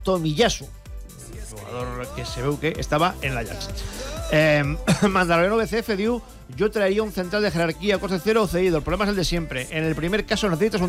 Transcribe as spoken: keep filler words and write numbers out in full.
Tomiyasu, jugador que se veu que estava en l'Ajax. Eh, Mandaloriano B C F diu: yo traería un central de jerarquía coste cero o cedido. El problema es el de siempre. En el primer caso necesitas un